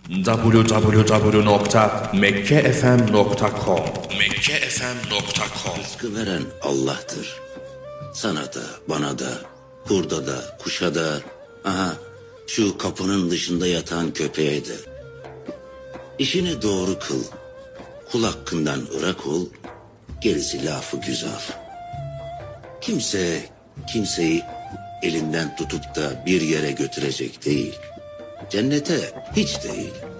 www.mekkefm.com Rızkı veren Allah'tır. Sana da, bana da, kurda da, kuşa da, aha şu kapının dışında yatan köpeğe de. İşini doğru kıl, kul hakkından ırak ol, gerisi lafı güzel. Kimse kimseyi elinden tutup da bir yere götürecek değil. Cennete hiç değil.